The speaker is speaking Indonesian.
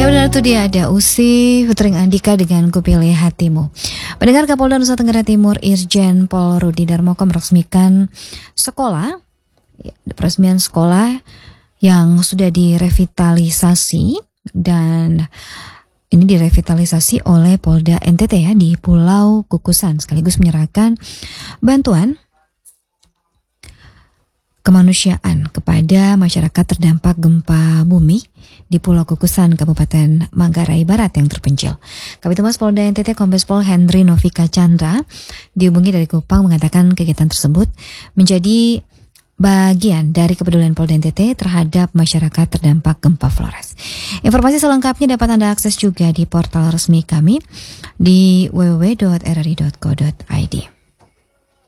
benar itu dia ada Usi featuring Andika dengan Kupilih Hatimu. Pendengar, Kapolda Nusa Tenggara Timur Irjen Pol Rudi Darmoko meresmikan peresmian sekolah yang sudah direvitalisasi, dan ini direvitalisasi oleh Polda NTT ya di Pulau Kukusan, sekaligus menyerahkan bantuan kemanusiaan kepada masyarakat terdampak gempa bumi di Pulau Kukusan, Kabupaten Manggarai Barat yang terpencil. Kabitumas Polda NTT Kombes Pol Henry Novika Chandra dihubungi dari Kupang mengatakan kegiatan tersebut menjadi bagian dari kepedulian Polda NTT terhadap masyarakat terdampak gempa Flores. Informasi selengkapnya dapat Anda akses juga di portal resmi kami di www.rri.co.id.